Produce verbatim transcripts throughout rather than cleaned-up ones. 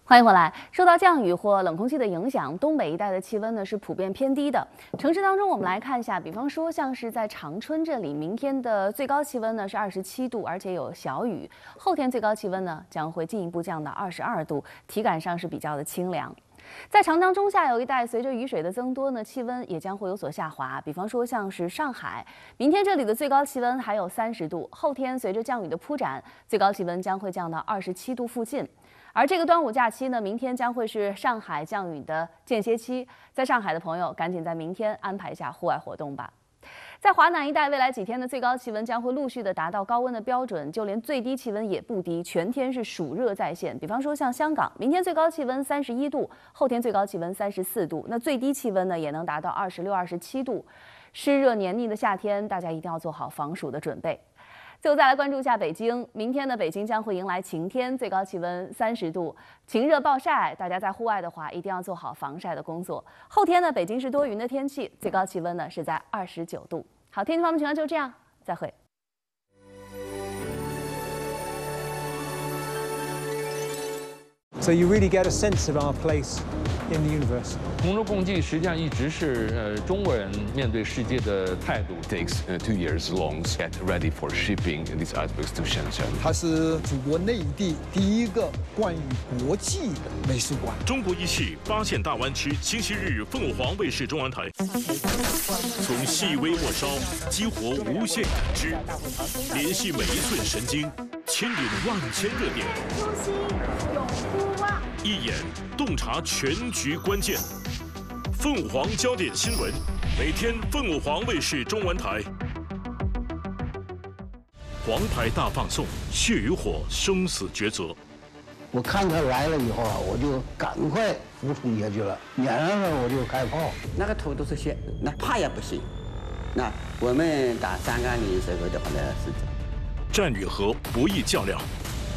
欢迎回来。受到降雨或冷空气的影响，东北一带的气温呢是普遍偏低的。城市当中，我们来看一下，比方说像是在长春这里，明天的最高气温呢是二十七度，而且有小雨。后天最高气温呢将会进一步降到二十二度，体感上是比较的清凉。 在长江中下游一带，随着雨水的增多呢，气温也将会有所下滑。比方说，像是上海，明天这里的最高气温还有三十度，后天随着降雨的铺展，最高气温将会降到二十七度附近。而这个端午假期呢，明天将会是上海降雨的间歇期，在上海的朋友赶紧在明天安排一下户外活动吧。 在华南一带，未来几天的最高气温将会陆续的达到高温的标准，就连最低气温也不低，全天是暑热在线。比方说像香港，明天最高气温三十一度，后天最高气温三十四度，那最低气温呢也能达到二十六、二十七度。湿热黏腻的夏天，大家一定要做好防暑的准备。 最后再来关注一下北京，明天的北京将会迎来晴天，最高气温三十度，晴热暴晒，大家在户外的话一定要做好防晒的工作。后天呢，北京是多云的天气，最高气温呢是在二十九度。好，天气方面情况就这样，再会。 So you really get a sense of our place in the universe. 同舟共济实际上一直是呃中国人面对世界的态度。 Takes uh, two years long to get ready for shipping these artworks to Shenzhen. 它是祖国内地第一个关于国际的美术馆。 中国一市发现大湾区，星期日凤凰卫视中文台，从细微末梢激活无限感知，联系每一寸神经，牵引万千热点。 初心永不忘。 一眼洞察全局关键，凤凰焦点新闻，每天凤凰卫视中文台。黄牌大放送，血与火，生死抉择。 我看他来了以后啊，我就赶快俯冲下去了，撵上了我就开炮。 那个头都是血，那怕也不行。那我们打三杠零时候的话呢是战与和，不易较量。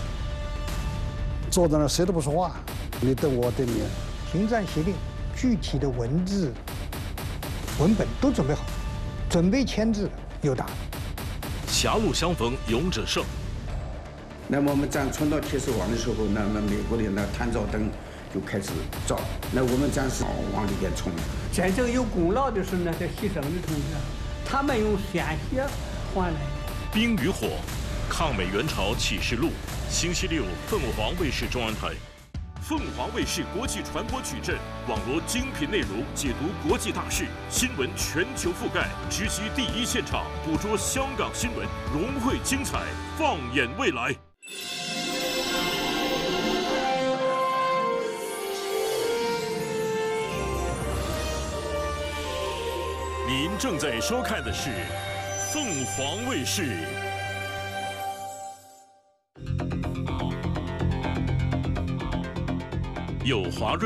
坐在那谁都不说话，你瞪我瞪你。 停战协定具体的文字、文本都准备好，准备签字有打。 狭路相逢勇者胜。 那么我们站冲到铁丝网的时候，那那美国的那探照灯就开始照，那我们战士往里边冲。 真正有功劳的是那些牺牲的同志，他们用鲜血换来。 冰与火，抗美援朝启示录。 星期六，凤凰卫视中文台，凤凰卫视国际传播矩阵，网罗精品内容，解读国际大事，新闻全球覆盖，直击第一现场，捕捉香港新闻，融汇精彩，放眼未来。您正在收看的是凤凰卫视。 有华润。